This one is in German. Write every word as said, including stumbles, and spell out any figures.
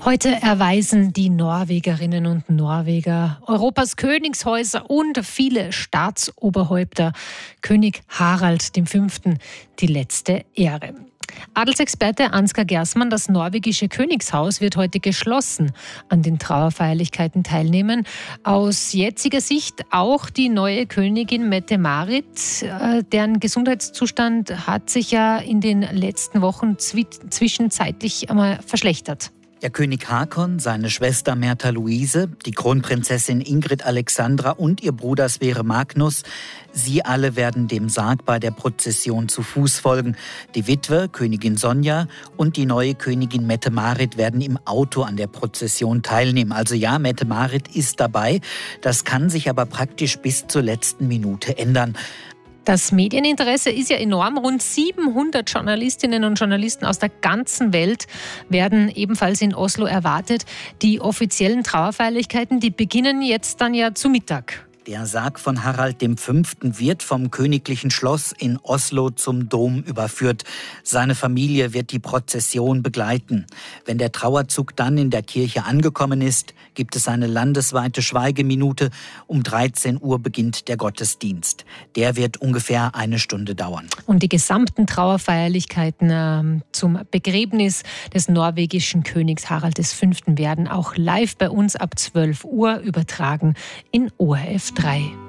Heute erweisen die Norwegerinnen und Norweger, Europas Königshäuser und viele Staatsoberhäupter König Harald der Fünfte die letzte Ehre. Adelsexperte Ansgar Gersmann, das norwegische Königshaus wird heute geschlossen an den Trauerfeierlichkeiten teilnehmen. Aus jetziger Sicht auch die neue Königin Mette-Marit, deren Gesundheitszustand hat sich ja in den letzten Wochen zwischenzeitlich einmal verschlechtert. Der König Haakon, seine Schwester Märtha Louise, die Kronprinzessin Ingrid Alexandra und ihr Bruder Sverre Magnus, sie alle werden dem Sarg bei der Prozession zu Fuß folgen. Die Witwe, Königin Sonja, und die neue Königin Mette-Marit werden im Auto an der Prozession teilnehmen. Also ja, Mette-Marit ist dabei. Das kann sich aber praktisch bis zur letzten Minute ändern. Das Medieninteresse ist ja enorm. Rund siebenhundert Journalistinnen und Journalisten aus der ganzen Welt werden ebenfalls in Oslo erwartet. Die offiziellen Trauerfeierlichkeiten, die beginnen jetzt dann ja zu Mittag. Der Sarg von Harald der Fünfte wird vom königlichen Schloss in Oslo zum Dom überführt. Seine Familie wird die Prozession begleiten. Wenn der Trauerzug dann in der Kirche angekommen ist, gibt es eine landesweite Schweigeminute. Um dreizehn Uhr beginnt der Gottesdienst. Der wird ungefähr eine Stunde dauern. Und die gesamten Trauerfeierlichkeiten äh, zum Begräbnis des norwegischen Königs Harald der Fünfte werden auch live bei uns ab zwölf Uhr übertragen in O R F drei.